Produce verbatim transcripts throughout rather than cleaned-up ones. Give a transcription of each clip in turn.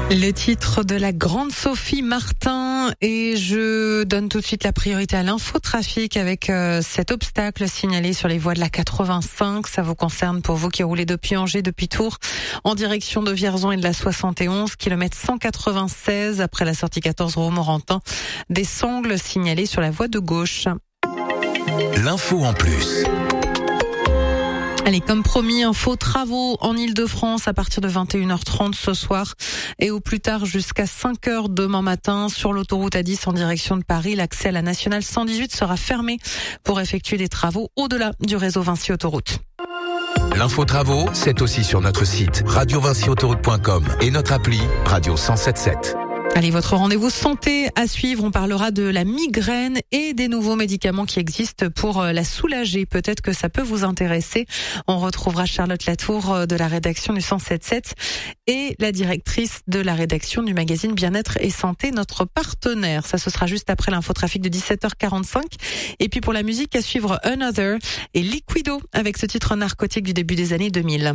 Le titre de la grande Sophie Martin, et je donne tout de suite la priorité à l'infotrafic avec euh, cet obstacle signalé sur les voies de la quatre-vingt-cinq. Ça vous concerne pour vous qui roulez depuis Angers, depuis Tours, en direction de Vierzon et de la soixante et onze, kilomètre cent quatre-vingt-seize après la sortie quatorze Romorantin. Des sangles signalées sur la voie de gauche. L'info en plus. Allez, comme promis, info travaux en Ile-de-France à partir de vingt et une heures trente ce soir et au plus tard jusqu'à cinq heures demain matin sur l'autoroute A dix en direction de Paris. L'accès à la nationale cent dix-huit sera fermé pour effectuer des travaux au-delà du réseau Vinci Autoroute. L'info travaux, c'est aussi sur notre site radio vinci autoroute point com et notre appli Radio cent soixante-dix-sept. Allez, votre rendez-vous santé à suivre. On parlera de la migraine et des nouveaux médicaments qui existent pour la soulager. Peut-être que ça peut vous intéresser. On retrouvera Charlotte Latour de la rédaction du cent soixante-dix-sept et la directrice de la rédaction du magazine Bien-être et Santé, notre partenaire. Ça, ce sera juste après l'infotrafic de dix-sept heures quarante-cinq. Et puis pour la musique, à suivre Another et Liquido avec ce titre narcotique du début des années deux mille.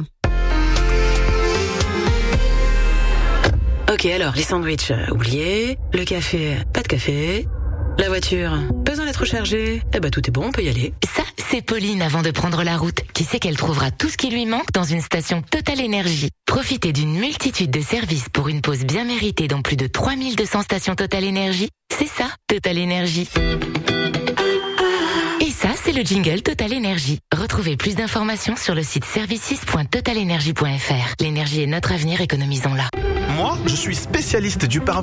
Ok, alors, les sandwichs, euh, oubliés. Le café, pas de café. La voiture, besoin d'être rechargée. Eh ben, tout est bon, on peut y aller. Ça, c'est Pauline avant de prendre la route, qui sait qu'elle trouvera tout ce qui lui manque dans une station Total Énergie. Profitez d'une multitude de services pour une pause bien méritée dans plus de trois mille deux cents stations Total Énergie. C'est ça, Total Énergie. Et ça, c'est le jingle Total Énergie. Retrouvez plus d'informations sur le site services point total énergie point f r. L'énergie est notre avenir, économisons-la. Moi, je suis spécialiste du pare